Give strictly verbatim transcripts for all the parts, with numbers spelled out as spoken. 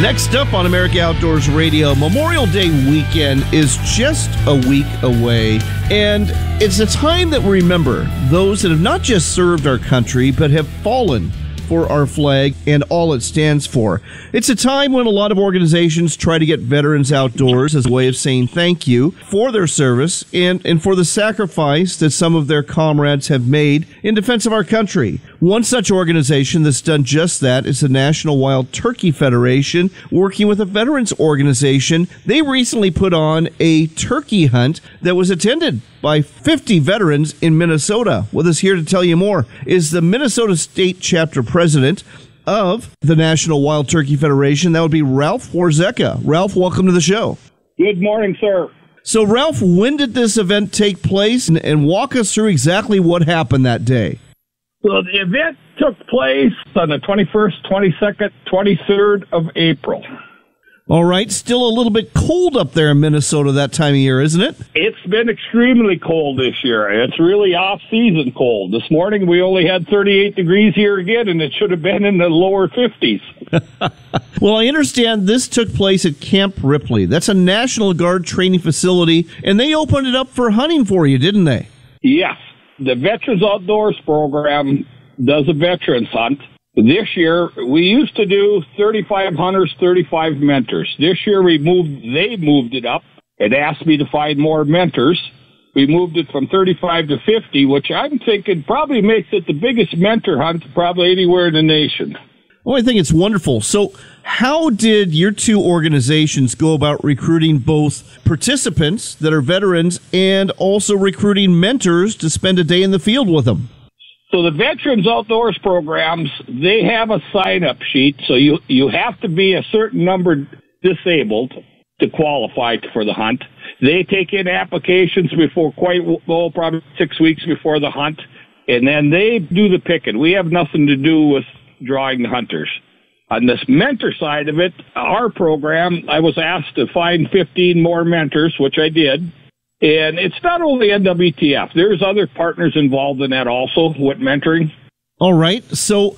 Next up on America Outdoors Radio, Memorial Day weekend is just a week away, and it's a time that we remember those that have not just served our country, but have fallen for our flag and all it stands for. It's a time when a lot of organizations try to get veterans outdoors as a way of saying thank you for their service and, and for the sacrifice that some of their comrades have made in defense of our country. One such organization that's done just that is the National Wild Turkey Federation, working with a veterans organization. They recently put on a turkey hunt that was attended by fifty veterans in Minnesota. With us here to tell you more is the Minnesota State Chapter President of the National Wild Turkey Federation. That would be Ralph Warzeka. Ralph, welcome to the show. Good morning, sir. So, Ralph, when did this event take place, and, and walk us through exactly what happened that day? So the event took place on the twenty-first, twenty-second, twenty-third of April. All right. Still a little bit cold up there in Minnesota that time of year, isn't it? It's been extremely cold this year. It's really off-season cold. This morning we only had thirty-eight degrees here again, and it should have been in the lower fifties. Well, I understand this took place at Camp Ripley. That's a National Guard training facility, and they opened it up for hunting for you, didn't they? Yes. The Veterans Outdoors program does a veterans hunt. This year, we used to do thirty-five hunters, thirty-five mentors. This year, we moved. they moved it up and asked me to find more mentors. We moved it from thirty-five to fifty, which I'm thinking probably makes it the biggest mentor hunt probably anywhere in the nation. Well, I think it's wonderful. So how did your two organizations go about recruiting both participants that are veterans and also recruiting mentors to spend a day in the field with them? So the Veterans Outdoors programs, they have a sign-up sheet, so you, you have to be a certain number disabled to qualify for the hunt. They take in applications before quite, well, probably six weeks before the hunt, and then they do the picking. We have nothing to do with drawing the hunters. On this mentor side of it, our program, I was asked to find fifteen more mentors, which I did. And it's not only N W T F. There's other partners involved in that also with mentoring. All right. So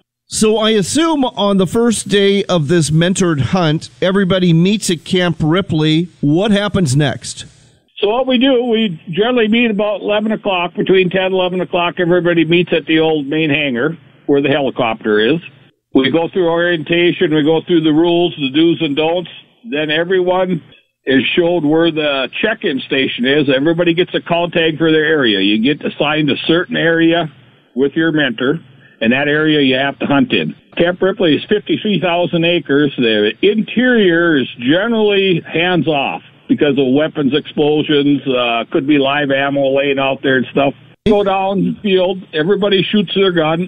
so I assume on the first day of this mentored hunt, everybody meets at Camp Ripley. What happens next? So what we do, we generally meet about eleven o'clock, between ten and eleven o'clock. Everybody meets at the old main hangar where the helicopter is. We go through orientation. We go through the rules, the do's and don'ts. Then everyone is showed where the check-in station is. Everybody gets a call tag for their area. You get assigned a certain area with your mentor, and that area you have to hunt in. Camp Ripley is fifty-three thousand acres. The interior is generally hands-off because of weapons explosions. Uh, could be live ammo laying out there and stuff. Go down the field. Everybody shoots their gun,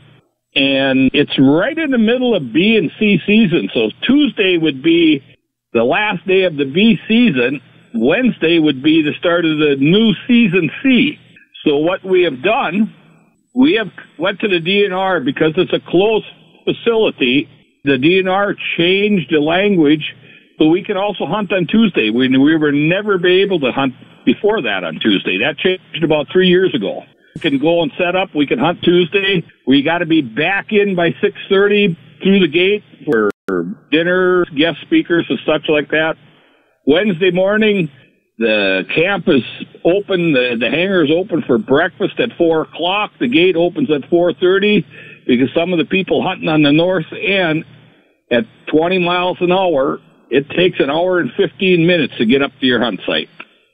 and it's right in the middle of B and C season. So Tuesday would be the last day of the B season. Wednesday would be the start of the new season C. So what we have done, we have went to the D N R because it's a closed facility. The D N R changed the language so we can also hunt on Tuesday. We, we were never be able to hunt before that on Tuesday. That changed about three years ago. We can go and set up. We can hunt Tuesday. We got to be back in by six thirty through the gate for dinner, guest speakers, and such like that. Wednesday morning, the camp is open. The, the hangar is open for breakfast at four o'clock. The gate opens at four thirty because some of the people hunting on the north end at twenty miles an hour, it takes an hour and fifteen minutes to get up to your hunt site.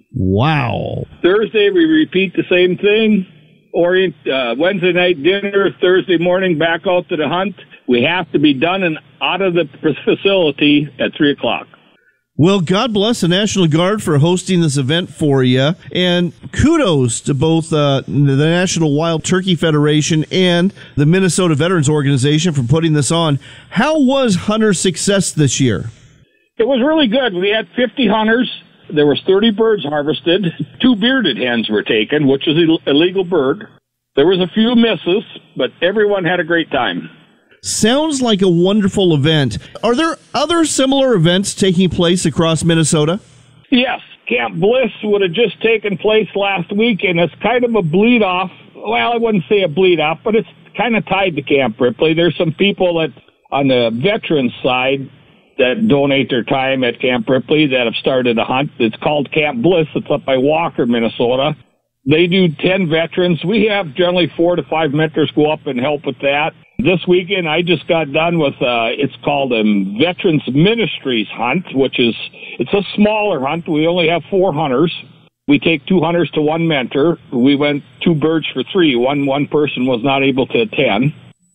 Wow. Thursday, we repeat the same thing. Orient, uh, Wednesday night dinner, Thursday morning back out to the hunt. We have to be done and out of the facility at three o'clock. Well, God bless the National Guard for hosting this event for you, and kudos to both uh, the National Wild Turkey Federation and the Minnesota Veterans Organization for putting this on. How was hunter success this year? It was really good. We had fifty hunters. There was thirty birds harvested. Two bearded hens were taken, which is a legal bird. There was a few misses, but everyone had a great time. Sounds like a wonderful event. Are there other similar events taking place across Minnesota? Yes. Camp Bliss would have just taken place last week, and it's kind of a bleed-off. Well, I wouldn't say a bleed-off, but it's kind of tied to Camp Ripley. There's some people that, on the veterans side, that donate their time at Camp Ripley that have started a hunt. It's called Camp Bliss. It's up by Walker, Minnesota. They do ten veterans. We have generally four to five mentors go up and help with that. This weekend, I just got done with, uh, it's called a Veterans Ministries hunt, which is, it's a smaller hunt. We only have four hunters. We take two hunters to one mentor. We went two birds for three. One, one person was not able to attend.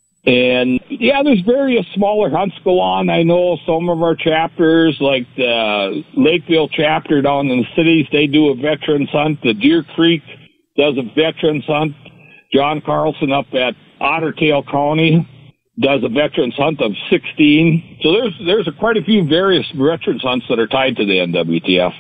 And yeah, there's various smaller hunts go on. I know some of our chapters, like the Lakeville chapter down in the cities, they do a veterans hunt. The Deer Creek does a veterans hunt. John Carlson up at Otter Tail County does a veterans hunt of sixteen. So there's there's a, quite a few various veterans hunts that are tied to the N W T F.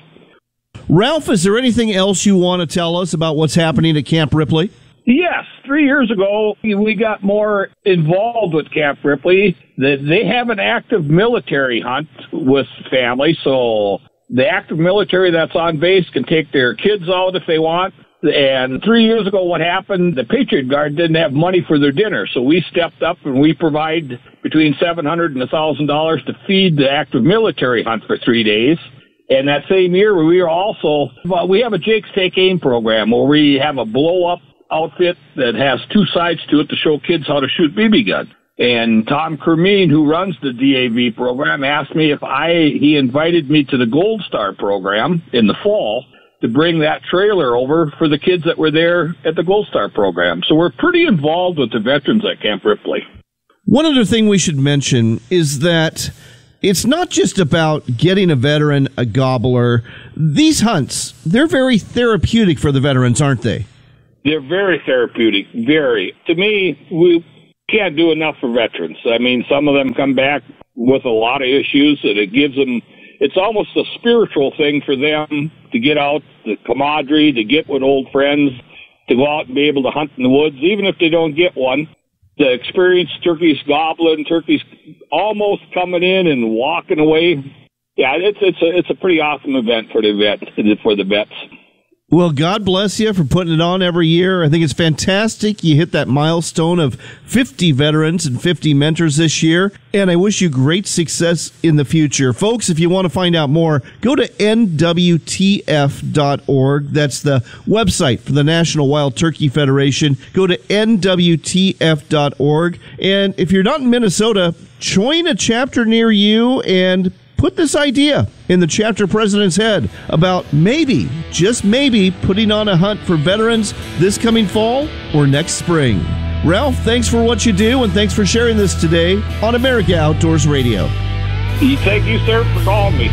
Ralph, is there anything else you want to tell us about what's happening at Camp Ripley? Yes, three years ago, we got more involved with Camp Ripley. They have an active military hunt with families, so the active military that's on base can take their kids out if they want. And three years ago, what happened, the Patriot Guard didn't have money for their dinner, so we stepped up and we provide between seven hundred dollars and one thousand dollars to feed the active military hunt for three days. And that same year, we are also, well, we have a Jake's Take Aim program where we have a blow-up outfit that has two sides to it to show kids how to shoot B B gun. And Tom Kermeen, who runs the D A V program, asked me if I, he invited me to the Gold Star program in the fall to bring that trailer over for the kids that were there at the Gold Star program. So we're pretty involved with the veterans at Camp Ripley. One other thing we should mention is that it's not just about getting a veteran a gobbler. These hunts, they're very therapeutic for the veterans, aren't they? They're very therapeutic, very. To me, we can't do enough for veterans. I mean, some of them come back with a lot of issues, and it gives them, it's almost a spiritual thing for them to get out, the camaraderie, to get with old friends, to go out and be able to hunt in the woods, even if they don't get one. To experience turkeys gobbling, turkeys almost coming in and walking away. Yeah, it's it's a, it's a pretty awesome event for the vet, for the vets. Well, God bless you for putting it on every year. I think it's fantastic. You hit that milestone of fifty veterans and fifty mentors this year, and I wish you great success in the future. Folks, if you want to find out more, go to N W T F dot org. That's the website for the National Wild Turkey Federation. Go to N W T F dot org, and if you're not in Minnesota, join a chapter near you and put this idea in the chapter president's head about maybe, just maybe, putting on a hunt for veterans this coming fall or next spring. Ralph, thanks for what you do, and thanks for sharing this today on America Outdoors Radio. Thank you, sir, for calling me.